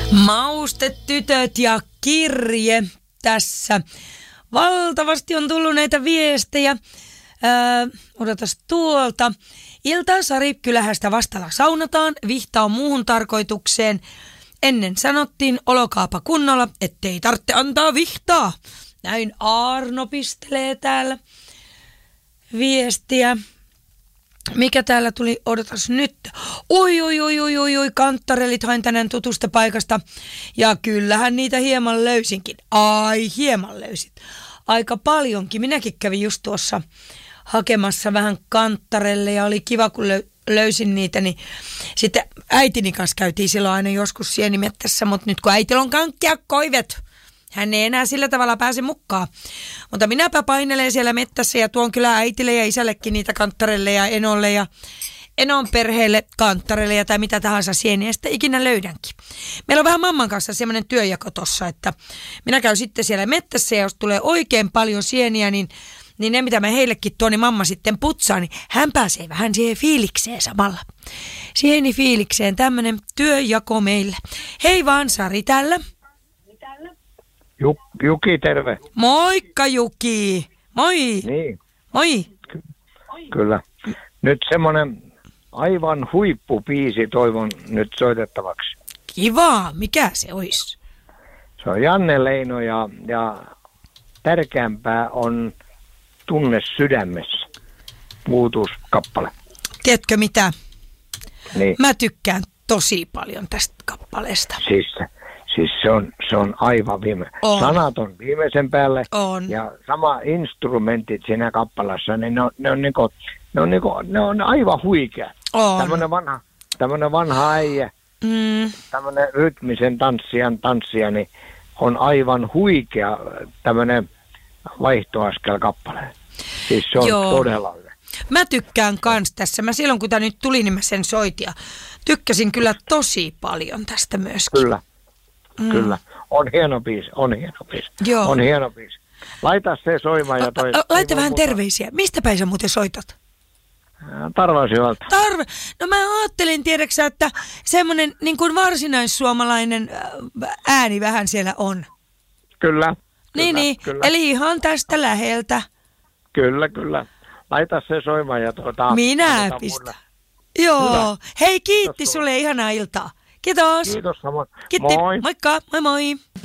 Maustetytöt ja kirje tässä. Valtavasti on tullut näitä viestejä. Odotas tuolta. Iltaa Sari, kyllähän sitä vastalla saunataan. Vihta on muuhun tarkoitukseen. Ennen sanottiin, olokaapa kunnolla, ettei tarvitse antaa vihtaa. Näin Arno pistelee täällä viestiä. Mikä täällä tuli? Odotas nyt. Oi, kanttarellit hain tänään tutusta paikasta. Ja kyllähän niitä hieman löysinkin. Ai, hieman löysit. Aika paljonkin. Minäkin kävin just tuossa hakemassa vähän kanttarelle ja oli kiva, kun löysin niitä. Niin sitten äitini kanssa käytiin silloin aina joskus sienimettässä, mutta nyt kun äitillä on kankkiakkoivet, hän ei enää sillä tavalla pääse mukaan. Mutta minäpä painelen siellä mettässä ja tuon kyllä äitille ja isällekin niitä kanttarelle ja enolle ja enon perheelle kanttarelle tai mitä tahansa sieniä sitten ikinä löydänkin. Meillä on vähän mamman kanssa semmoinen työjako tossa, että minä käyn sitten siellä mettässä ja jos tulee oikein paljon sieniä, niin ne mitä mä heillekin tuon, niin mamma sitten putsaa, niin hän pääsee vähän siihen fiilikseen samalla. Sienifiilikseen, tämmöinen työjako meille. Hei vaan, Sari täällä. Juki, terve. Moikka Juki. Moi. Niin. Moi. Kyllä. Nyt semmoinen aivan huippubiisi toivon nyt soitettavaksi. Kiva. Mikä se olisi? Se on Janne Leino ja tärkeämpää on Tunne sydämessä. Uutuuskappale. Tiedätkö mitä? Niin. Mä tykkään tosi paljon tästä kappaleesta. Siis se on aivan sanat on viimeisen päälle on. Ja sama instrumentit siinä kappalassa, niin ne on aivan huikea. Tämmönen vanha äijä, tämmönen rytmisen tanssija, niin on aivan huikea tämmönen vaihtoaskel kappale. Siis se on todella hyvä. Mä tykkään kans tässä. Mä silloin kun tää nyt tuli, niin mä sen soitin ja tykkäsin kyllä tosi paljon tästä myöskin. Kyllä. On hieno biisi. Joo. On hieno biisi. Laita se soimaan ja toi. Laita vähän terveisiä. Mistä päin sä muuten soitat? Tarvasivalta. No mä ajattelin, tiedäksä, että semmonen niin kuin varsinaissuomalainen ääni vähän siellä on. Kyllä. Kyllä. Eli ihan tästä läheltä. Kyllä. Laita se soimaan ja minä pistän. Joo. Hyvä. Hei, kiitti sulle, ihanaa iltaa. Kiitos. Kiitos samoin. Kiitti. Moi. Moikka. Moi moi.